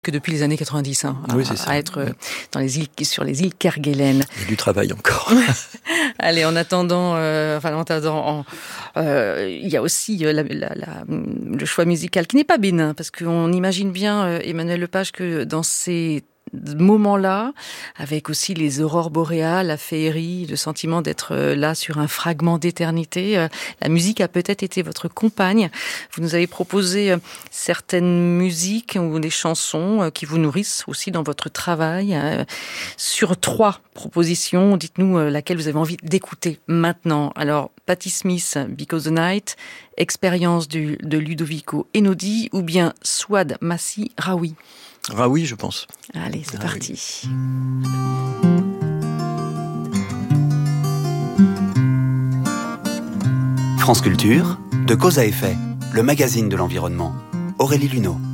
que depuis les années 90, Oui, c'est ça. à être sur les îles Kerguelen. Il y a du travail encore. Allez, en attendant, il y a aussi le choix musical qui n'est pas bénin, parce qu'on imagine bien, Emmanuel Lepage, que dans ces moments-là, avec aussi les aurores boréales, la féerie, le sentiment d'être là sur un fragment d'éternité, la musique a peut-être été votre compagne. Vous nous avez proposé certaines musiques ou des chansons qui vous nourrissent aussi dans votre travail. Sur 3 propositions, dites-nous laquelle vous avez envie d'écouter maintenant. Alors, Patti Smith, Because the Night, Expérience de Ludovico Einaudi, ou bien Souad Massi Raoui. Raoui, je pense. Allez, c'est parti. France Culture, de Cause à Effet, le magazine de l'environnement. Aurélie Luneau.